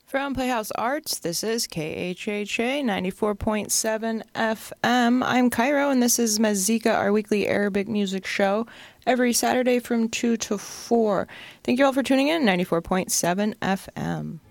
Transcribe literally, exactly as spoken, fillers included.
From Playhouse Arts, this is K H H A ninety-four point seven F M. I'm Cairo, and this is Mazika, our weekly Arabic music show, every Saturday from two to four. Thank you all for tuning in, ninety-four point seven F M.